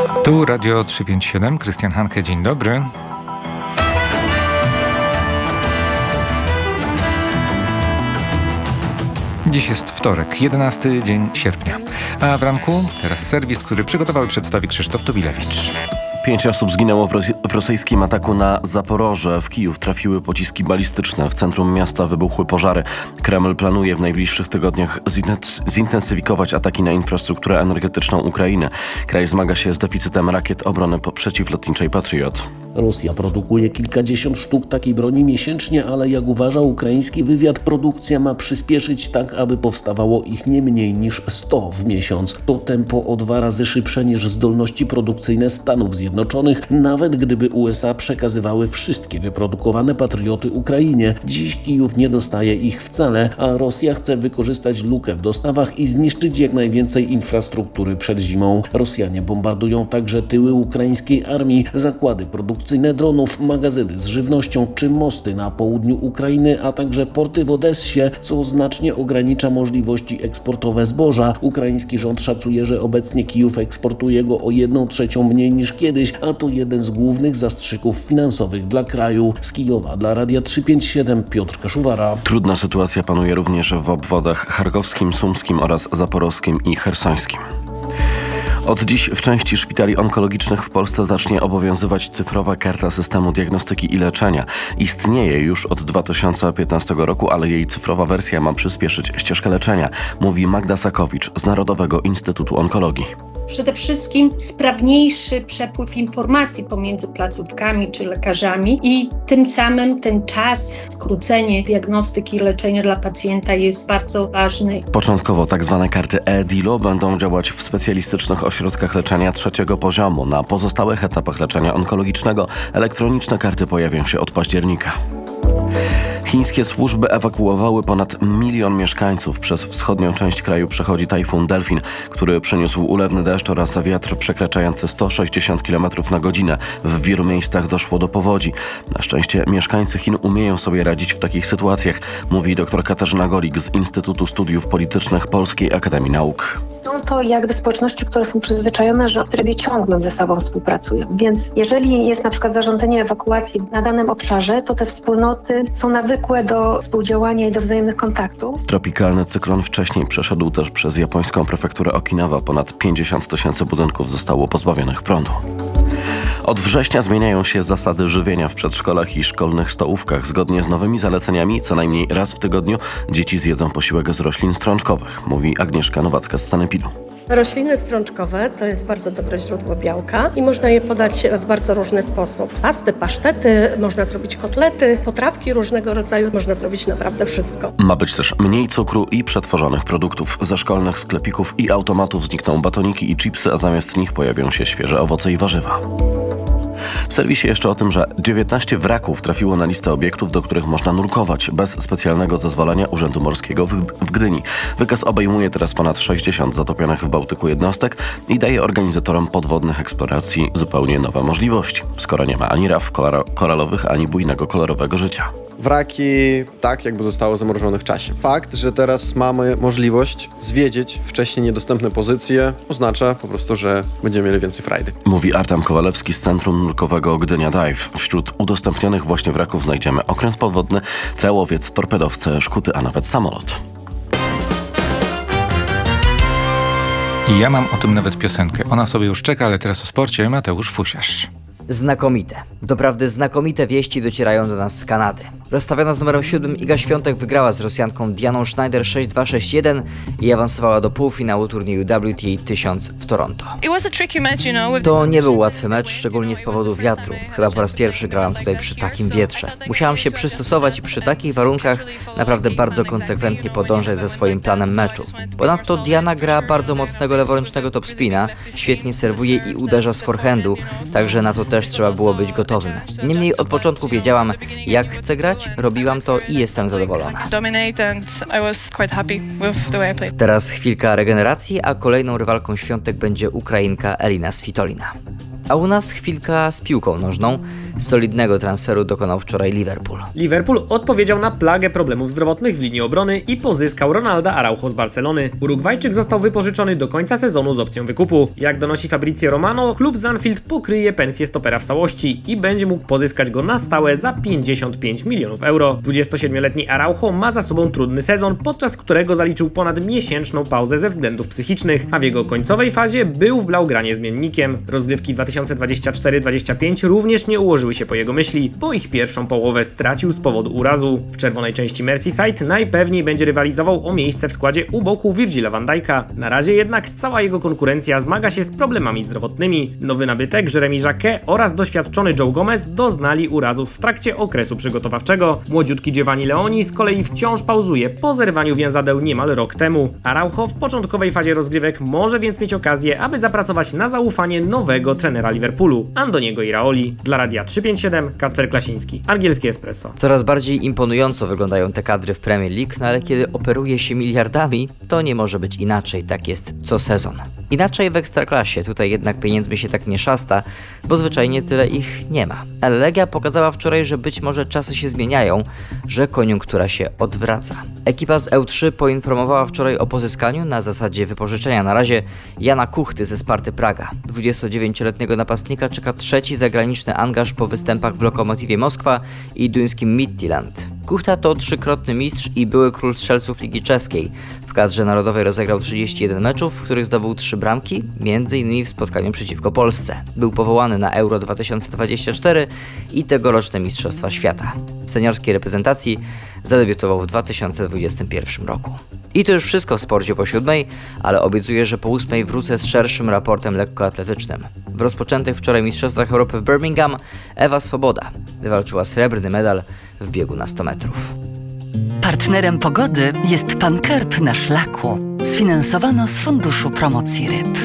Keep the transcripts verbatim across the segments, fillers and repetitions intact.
Tu Radio trzysta pięćdziesiąt siedem, Krystian Hanke, dzień dobry. Dziś jest wtorek, jedenasty dzień sierpnia. A w ranku teraz serwis, który przygotował i przedstawi Krzysztof Tubilewicz. Pięć osób zginęło w, ros- w rosyjskim ataku na Zaporoże. W Kijów trafiły pociski balistyczne. W centrum miasta wybuchły pożary. Kreml planuje w najbliższych tygodniach zin- zintensyfikować ataki na infrastrukturę energetyczną Ukrainy. Kraj zmaga się z deficytem rakiet obrony przeciwlotniczej Patriot. Rosja produkuje kilkadziesiąt sztuk takiej broni miesięcznie, ale jak uważa ukraiński wywiad, produkcja ma przyspieszyć tak, aby powstawało ich nie mniej niż sto w miesiąc. To tempo o dwa razy szybsze niż zdolności produkcyjne Stanów Zjednoczonych, nawet gdyby U S A przekazywały wszystkie wyprodukowane patrioty Ukrainie. Dziś Kijów nie dostaje ich wcale, a Rosja chce wykorzystać lukę w dostawach i zniszczyć jak najwięcej infrastruktury przed zimą. Rosjanie bombardują także tyły ukraińskiej armii, zakłady produkcyjne dronów, magazyny z żywnością czy mosty na południu Ukrainy, a także porty w Odessie, co znacznie ogranicza możliwości eksportowe zboża. Ukraiński rząd szacuje, że obecnie Kijów eksportuje go o jedną trzecią mniej niż kiedyś, a to jeden z głównych zastrzyków finansowych dla kraju. Z Kijowa dla Radia trzysta pięćdziesiąt siedem Piotr Kaszuwara. Trudna sytuacja panuje również w obwodach charkowskim, sumskim oraz zaporowskim i chersońskim. Od dziś w części szpitali onkologicznych w Polsce zacznie obowiązywać cyfrowa karta systemu diagnostyki i leczenia. Istnieje już od dwa tysiące piętnastego roku, ale jej cyfrowa wersja ma przyspieszyć ścieżkę leczenia, mówi Magda Sakowicz z Narodowego Instytutu Onkologii. Przede wszystkim sprawniejszy przepływ informacji pomiędzy placówkami czy lekarzami i tym samym ten czas, skrócenie diagnostyki i leczenia dla pacjenta jest bardzo ważny. Początkowo tak zwane karty e-D I L O będą działać w specjalistycznych ośrodkach leczenia trzeciego poziomu. Na pozostałych etapach leczenia onkologicznego elektroniczne karty pojawią się od października. Chińskie służby ewakuowały ponad milion mieszkańców. Przez wschodnią część kraju przechodzi tajfun Delfin, który przyniósł ulewny deszcz oraz wiatr przekraczający sto sześćdziesiąt kilometrów na godzinę. W wielu miejscach doszło do powodzi. Na szczęście mieszkańcy Chin umieją sobie radzić w takich sytuacjach, mówi dr Katarzyna Golik z Instytutu Studiów Politycznych Polskiej Akademii Nauk. Są to jakby społeczności, które są przyzwyczajone, że w trybie ciągłym ze sobą współpracują. Więc jeżeli jest na przykład zarządzanie ewakuacji na danym obszarze, to te wspólnoty są nawykłe do współdziałania i do wzajemnych kontaktów. Tropikalny cyklon wcześniej przeszedł też przez japońską prefekturę Okinawa. Ponad pięćdziesiąt tysięcy budynków zostało pozbawionych prądu. Od września zmieniają się zasady żywienia w przedszkolach i szkolnych stołówkach. Zgodnie z nowymi zaleceniami co najmniej raz w tygodniu dzieci zjedzą posiłek z roślin strączkowych, mówi Agnieszka Nowacka z Sanepidu. Rośliny strączkowe to jest bardzo dobre źródło białka i można je podać w bardzo różny sposób. Pasty, pasztety, można zrobić kotlety, potrawki różnego rodzaju, można zrobić naprawdę wszystko. Ma być też mniej cukru i przetworzonych produktów. Ze szkolnych sklepików i automatów znikną batoniki i chipsy, a zamiast nich pojawią się świeże owoce i warzywa. W serwisie jeszcze o tym, że dziewiętnaście wraków trafiło na listę obiektów, do których można nurkować bez specjalnego zezwolenia Urzędu Morskiego w, w Gdyni. Wykaz obejmuje teraz ponad sześćdziesiąt zatopionych w Bałtyku jednostek i daje organizatorom podwodnych eksploracji zupełnie nowe możliwości, skoro nie ma ani raf kolaro- koralowych, ani bujnego kolorowego życia. Wraki tak jakby zostały zamrożone w czasie. Fakt, że teraz mamy możliwość zwiedzić wcześniej niedostępne pozycje, oznacza po prostu, że będziemy mieli więcej frajdy. Mówi Artem Kowalewski z Centrum Nurkowego Gdynia Dive. Wśród udostępnionych właśnie wraków znajdziemy okręt podwodny, trałowiec, torpedowce, szkuty, a nawet samolot. I ja mam o tym nawet piosenkę. Ona sobie już czeka, ale teraz o sporcie. Mateusz Fusiarz. Znakomite. Doprawdy znakomite wieści docierają do nas z Kanady. Rozstawiona z numerem siódmym Iga Świątek wygrała z Rosjanką Dianą Schneider sześć dwa sześć jeden i awansowała do półfinału turnieju W T A tysiąc w Toronto. To nie był łatwy mecz, szczególnie z powodu wiatru. Chyba po raz pierwszy grałam tutaj przy takim wietrze. Musiałam się przystosować i przy takich warunkach naprawdę bardzo konsekwentnie podążać za swoim planem meczu. Ponadto Diana gra bardzo mocnego leworęcznego topspina, świetnie serwuje i uderza z forehandu, także na to też trzeba było być gotowym. Niemniej od początku wiedziałam, jak chcę grać, robiłam to i jestem zadowolona. Teraz chwilka regeneracji, a kolejną rywalką Świątek będzie Ukrainka Elina Svitolina. A u nas chwilka z piłką nożną. Solidnego transferu dokonał wczoraj Liverpool. Liverpool odpowiedział na plagę problemów zdrowotnych w linii obrony i pozyskał Ronalda Araujo z Barcelony. Urugwajczyk został wypożyczony do końca sezonu z opcją wykupu. Jak donosi Fabrizio Romano, klub z Anfield pokryje pensję stopera w całości i będzie mógł pozyskać go na stałe za pięćdziesiąt pięć milionów euro. dwudziestosiedmioletni Araujo ma za sobą trudny sezon, podczas którego zaliczył ponad miesięczną pauzę ze względów psychicznych, a w jego końcowej fazie był w Blaugranie zmiennikiem. Rozgrywki dwa tysiące dwudziesty czwarty dwudziesty piąty również nie ułożyły się po jego myśli, bo ich pierwszą połowę stracił z powodu urazu. W czerwonej części Merseyside najpewniej będzie rywalizował o miejsce w składzie u boku Virgila van Dijk'a. Na razie jednak cała jego konkurencja zmaga się z problemami zdrowotnymi. Nowy nabytek Jeremy Jacquet oraz doświadczony Joe Gomez doznali urazów w trakcie okresu przygotowawczego. Młodziutki Giovanni Leoni z kolei wciąż pauzuje po zerwaniu więzadeł niemal rok temu. Araujo w początkowej fazie rozgrywek może więc mieć okazję, aby zapracować na zaufanie nowego trenera Liverpoolu, Andoniego Iraoli. Dla Radia trzysta pięćdziesiąt siedem Kacper Klasiński, Angielskie Espresso. Coraz bardziej imponująco wyglądają te kadry w Premier League, no ale kiedy operuje się miliardami, to nie może być inaczej, tak jest co sezon. Inaczej w Ekstraklasie, tutaj jednak pieniędzmi się tak nie szasta, bo zwyczajnie tyle ich nie ma. Ale Legia pokazała wczoraj, że być może czasy się zmieniają, że koniunktura się odwraca. Ekipa z E U trzy poinformowała wczoraj o pozyskaniu na zasadzie wypożyczenia na razie Jana Kuchty ze Sparty Praga. dwudziestodziewięcioletniego napastnika czeka trzeci zagraniczny angaż po występach w Lokomotywie Moskwa i duńskim Midtjylland. Kuchta to trzykrotny mistrz i były król strzelców Ligi Czeskiej. W kadrze narodowej rozegrał trzydzieści jeden meczów, w których zdobył trzy bramki, między innymi w spotkaniu przeciwko Polsce. Był powołany na Euro dwa tysiące dwudziesty czwarty i tegoroczne Mistrzostwa Świata. W seniorskiej reprezentacji zadebiutował w dwa tysiące dwudziestym pierwszym roku. I to już wszystko w sporcie po siódmej, ale obiecuję, że po ósmej wrócę z szerszym raportem lekkoatletycznym. W rozpoczętych wczoraj Mistrzostwach Europy w Birmingham Ewa Swoboda wywalczyła srebrny medal w biegu na sto metrów. Partnerem pogody jest Pan Kerb na Szlaku. Sfinansowano z Funduszu Promocji Ryb.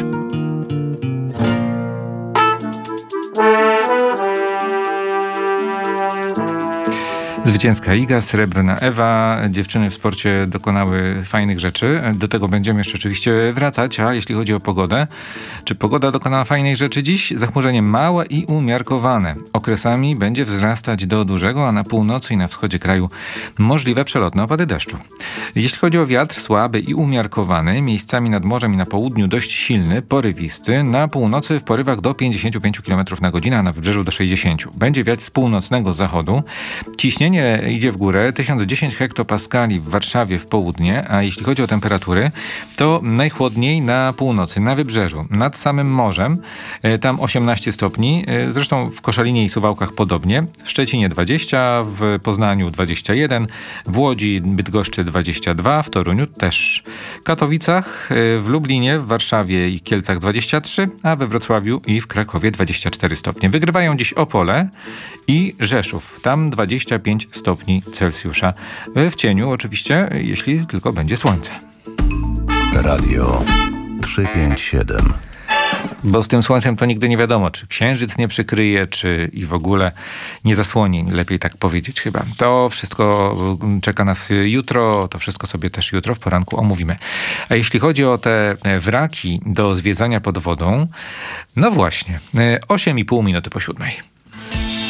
Zwycięska Iga, srebrna Ewa. Dziewczyny w sporcie dokonały fajnych rzeczy. Do tego będziemy jeszcze oczywiście wracać, a jeśli chodzi o pogodę, czy pogoda dokonała fajnej rzeczy dziś? Zachmurzenie małe i umiarkowane. Okresami będzie wzrastać do dużego, a na północy i na wschodzie kraju możliwe przelotne opady deszczu. Jeśli chodzi o wiatr, słaby i umiarkowany, miejscami nad morzem i na południu dość silny, porywisty, na północy w porywach do pięćdziesiąt pięć kilometrów na godzinę, a na wybrzeżu do sześćdziesięciu. Będzie wiać z północnego zachodu. Ciśnienie idzie w górę, tysiąc dziesięć hektopaskali w Warszawie w południe, a jeśli chodzi o temperatury, to najchłodniej na północy, na wybrzeżu, nad samym morzem, tam osiemnaście stopni, zresztą w Koszalinie i Suwałkach podobnie, w Szczecinie dwadzieścia, w Poznaniu dwadzieścia jeden, w Łodzi, Bydgoszczy dwadzieścia dwa, w Toruniu też, w Katowicach, w Lublinie, w Warszawie i Kielcach dwadzieścia trzy, a we Wrocławiu i w Krakowie dwadzieścia cztery stopnie. Wygrywają dziś Opole i Rzeszów, tam dwadzieścia pięć stopni Celsjusza. W cieniu oczywiście, jeśli tylko będzie słońce. Radio trzysta pięćdziesiąt siedem. Bo z tym słońcem to nigdy nie wiadomo, czy księżyc nie przykryje, czy i w ogóle nie zasłoni, lepiej tak powiedzieć chyba. To wszystko czeka nas jutro, to wszystko sobie też jutro w poranku omówimy. A jeśli chodzi o te wraki do zwiedzania pod wodą, no właśnie, osiem i pół minuty po siódmej.